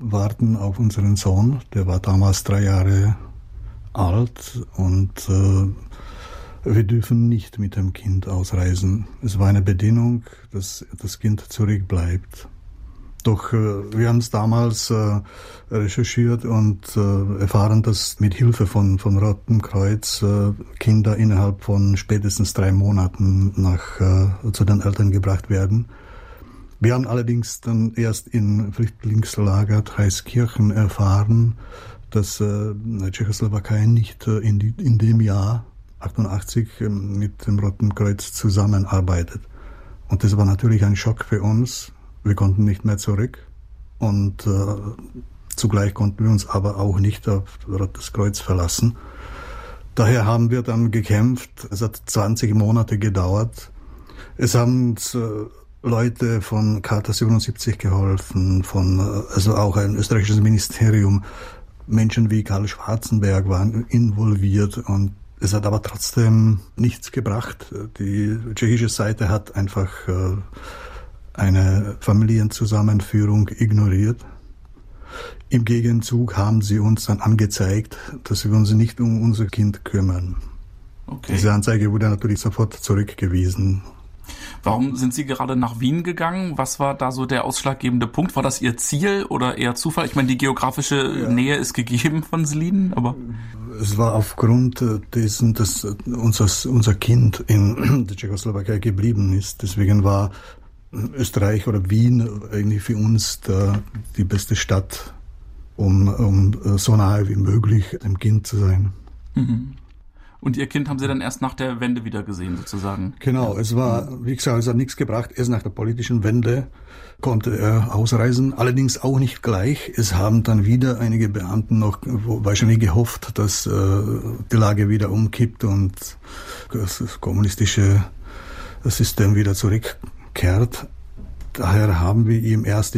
warten auf unseren Sohn. Der war damals 3 Jahre alt und wir dürfen nicht mit dem Kind ausreisen. Es war eine Bedingung, dass das Kind zurückbleibt. Doch wir haben es damals recherchiert und erfahren, dass mit Hilfe von Rotem Kreuz Kinder innerhalb von spätestens 3 Monaten zu den Eltern gebracht werden. Wir haben allerdings dann erst im Flüchtlingslager Traiskirchen erfahren, dass Tschechoslowakei nicht in dem Jahr 88 mit dem Roten Kreuz zusammenarbeitet. Und das war natürlich ein Schock für uns. Wir konnten nicht mehr zurück und zugleich konnten wir uns aber auch nicht auf Rotes Kreuz verlassen. Daher haben wir dann gekämpft. Es hat 20 Monate gedauert. Es haben uns Leute von Charta 77 geholfen, also auch ein österreichisches Ministerium. Menschen wie Karl Schwarzenberg waren involviert und es hat aber trotzdem nichts gebracht. Die tschechische Seite hat einfach eine Familienzusammenführung ignoriert. Im Gegenzug haben sie uns dann angezeigt, dass wir uns nicht um unser Kind kümmern. Okay. Diese Anzeige wurde natürlich sofort zurückgewiesen. Warum sind Sie gerade nach Wien gegangen? Was war da so der ausschlaggebende Punkt? War das Ihr Ziel oder eher Zufall? Ich meine, die geografische Nähe ist gegeben von Slien, aber... Es war aufgrund dessen, dass unser Kind in der Tschechoslowakei geblieben ist. Deswegen war Österreich oder Wien eigentlich für uns die beste Stadt, um so nahe wie möglich dem Kind zu sein. Mhm. Und Ihr Kind haben Sie dann erst nach der Wende wieder gesehen, sozusagen? Genau, es war, wie gesagt, es hat nichts gebracht. Erst nach der politischen Wende konnte er ausreisen, allerdings auch nicht gleich. Es haben dann wieder einige Beamten noch wahrscheinlich gehofft, dass die Lage wieder umkippt und das kommunistische System wieder zurückkehrt. Daher haben wir ihn erst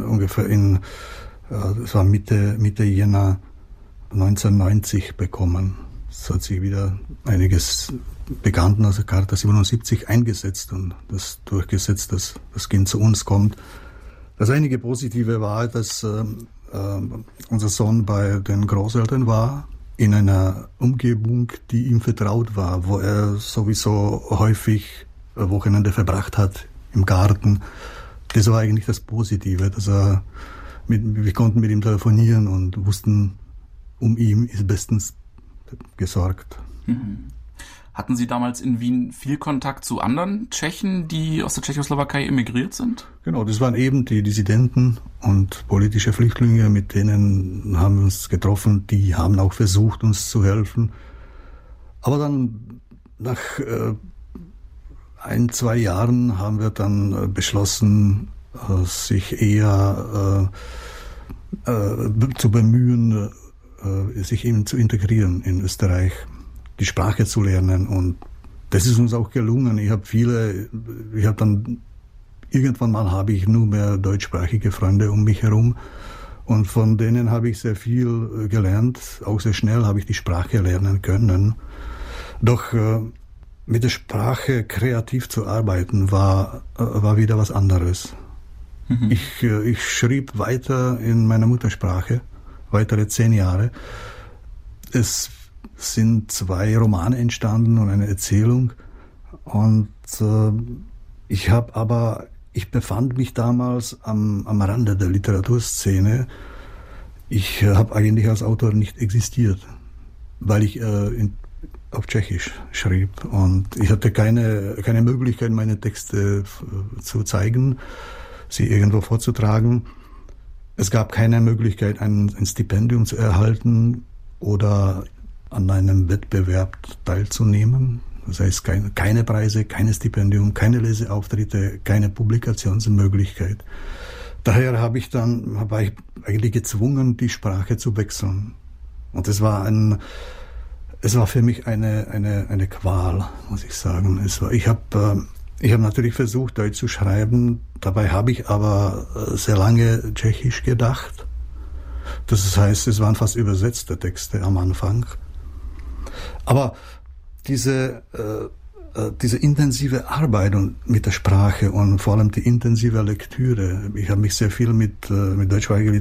das war Mitte Jänner 1990 bekommen. Es hat sich wieder einiges Bekannten aus der Charta 77 eingesetzt und das durchgesetzt, dass das Kind zu uns kommt. Das einige Positive war, dass unser Sohn bei den Großeltern war, in einer Umgebung, die ihm vertraut war, wo er sowieso häufig Wochenende verbracht hat, im Garten. Das war eigentlich das Positive, dass wir konnten mit ihm telefonieren und wussten, um ihn ist bestens gesorgt. Mhm. Hatten Sie damals in Wien viel Kontakt zu anderen Tschechen, die aus der Tschechoslowakei emigriert sind? Genau, das waren eben die Dissidenten und politische Flüchtlinge, mit denen haben wir uns getroffen. Die haben auch versucht, uns zu helfen. Aber dann nach 1-2 Jahren haben wir dann beschlossen, sich eher zu bemühen, sich eben zu integrieren in Österreich, die Sprache zu lernen. Und das ist uns auch gelungen. Irgendwann mal habe ich nur mehr deutschsprachige Freunde um mich herum. Und von denen habe ich sehr viel gelernt. Auch sehr schnell habe ich die Sprache lernen können. Doch mit der Sprache kreativ zu arbeiten, war wieder was anderes. Mhm. Ich schrieb weiter in meiner Muttersprache, weitere 10 Jahre. Es sind 2 Romane entstanden und eine Erzählung. Und ich befand mich damals am Rande der Literaturszene. Ich habe eigentlich als Autor nicht existiert, weil ich auf Tschechisch schrieb. Und ich hatte keine Möglichkeit, meine Texte zu zeigen, sie irgendwo vorzutragen. Es gab keine Möglichkeit, ein Stipendium zu erhalten oder an einem Wettbewerb teilzunehmen. Das heißt, keine Preise, keine Stipendium, keine Leseauftritte, keine Publikationsmöglichkeit. Daher war ich eigentlich gezwungen, die Sprache zu wechseln. Und es war für mich eine Qual, muss ich sagen. Ich habe natürlich versucht, Deutsch zu schreiben. Dabei habe ich aber sehr lange Tschechisch gedacht. Das heißt, es waren fast übersetzte Texte am Anfang. Aber diese intensive Arbeit mit der Sprache und vor allem die intensive Lektüre, ich habe mich sehr viel mit deutschsprachiger